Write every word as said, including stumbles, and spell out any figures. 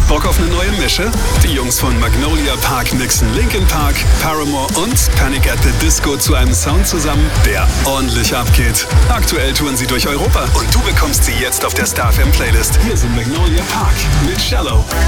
Bock auf eine neue Mische? Die Jungs von Magnolia Park mixen Linkin Park, Paramore und Panic at the Disco zu einem Sound zusammen, der ordentlich abgeht. Aktuell touren sie durch Europa und du bekommst sie jetzt auf der Star F M Playlist. Hier sind Magnolia Park mit Shallow.